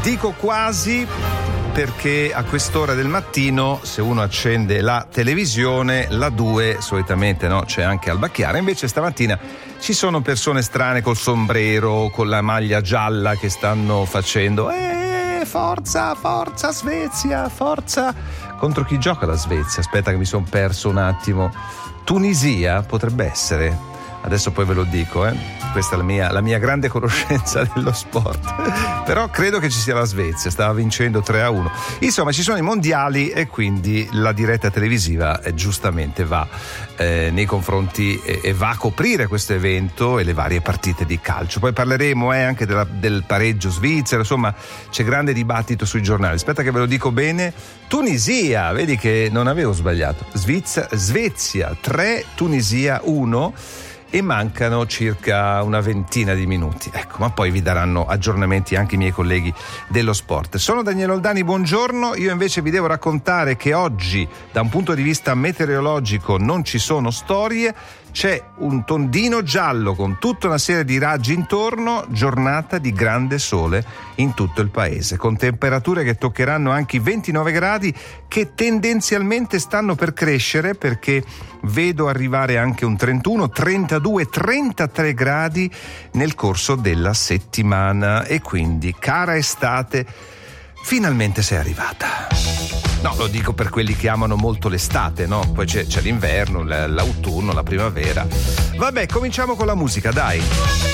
Dico quasi perché a quest'ora del mattino, se uno accende la televisione, la 2 solitamente no, c'è anche Albacchiara, invece stamattina ci sono persone strane col sombrero, con la maglia gialla che stanno facendo forza, forza Svezia, forza. Contro chi gioca la Svezia? Aspetta che mi sono perso un attimo. Tunisia potrebbe essere. Adesso poi ve lo dico, questa è la mia grande conoscenza dello sport. Però credo che ci sia la Svezia, stava vincendo 3-1. Insomma, ci sono i mondiali e quindi la diretta televisiva giustamente va nei confronti e va a coprire questo evento e le varie partite di calcio. Poi parleremo anche del pareggio svizzero, insomma c'è grande dibattito sui giornali. Aspetta che ve lo dico bene. Tunisia, vedi che non avevo sbagliato. Svezia 3, Tunisia 1. E mancano circa una ventina di minuti, ecco, ma poi vi daranno aggiornamenti anche i miei colleghi dello sport. Sono Daniele Oldani, buongiorno. Io invece vi devo raccontare che oggi da un punto di vista meteorologico non ci sono storie, c'è un tondino giallo con tutta una serie di raggi intorno, giornata di grande sole in tutto il paese, con temperature che toccheranno anche i 29 gradi che tendenzialmente stanno per crescere, perché vedo arrivare anche un 31, 32, 33 gradi nel corso della settimana e quindi, cara estate, finalmente sei arrivata. No, lo dico per quelli che amano molto l'estate, no? Poi c'è l'inverno, l'autunno, la primavera. Vabbè, cominciamo con la musica, dai.